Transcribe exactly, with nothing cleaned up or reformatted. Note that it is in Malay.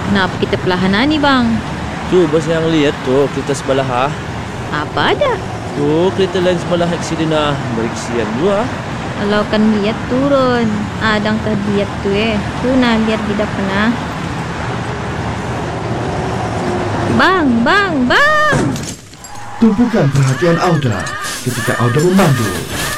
Kenapa kita perlahan ni bang? Tu bos yang lihat tu kereta sebelah ha. Apa ada? Tu kereta lain sebelah aksiden ah. Beriksian dua. Kalau kan lihat turun. Adang ah, lihat tu eh. Tu nah lihat di depan ah. Bang, bang, bang. Tumpukan perhatian Auda ketika Auda memandu.